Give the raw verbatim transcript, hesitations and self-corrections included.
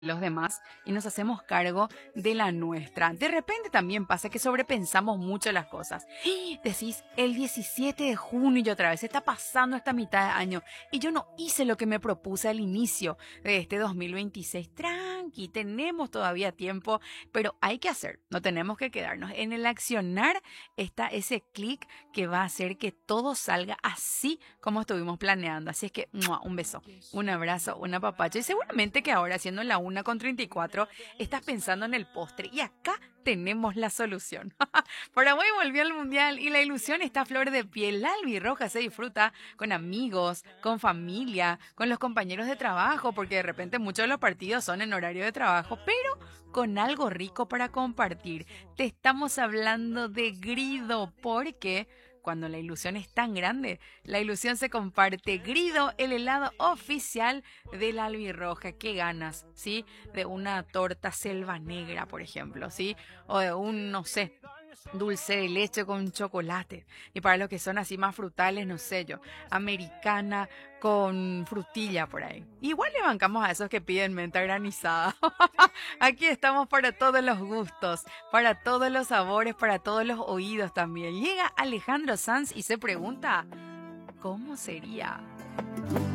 los demás y nos hacemos cargo de la nuestra. De repente también pasa que sobrepensamos mucho las cosas. ¡Ah! Decís, el diecisiete de junio y otra vez está pasando esta mitad de año y yo no hice lo que me propuse al inicio de este dos mil veintiséis. Tranqui, tenemos todavía tiempo, pero hay que hacer, no tenemos que quedarnos. En el accionar está ese clic que va a hacer que todo salga así como estuvimos planeando. Así es que, ¡mua! Un beso, un abrazo, un apapacho y seguramente que ahora siendo la una con treinta y cuatro estás pensando en el postre y acá tenemos la solución. Paraguay volvió al mundial y la ilusión está a flor de piel. La albirroja se disfruta con amigos, con familia, con los compañeros de trabajo, porque de repente muchos de los partidos son en horario de trabajo, pero con algo rico para compartir. Te estamos hablando de Grido, porque cuando la ilusión es tan grande, la ilusión se comparte. Grido, el helado oficial de la albirroja. Qué ganas, ¿sí? De una torta selva negra, por ejemplo, ¿sí? O de un, no sé, dulce de leche con chocolate. Y para los que son así más frutales, no sé yo, americana con frutilla por ahí. Igual le bancamos a esos que piden menta granizada. Aquí estamos para todos los gustos, para todos los sabores, para todos los oídos también. Llega Alejandro Sanz y se pregunta, ¿cómo sería?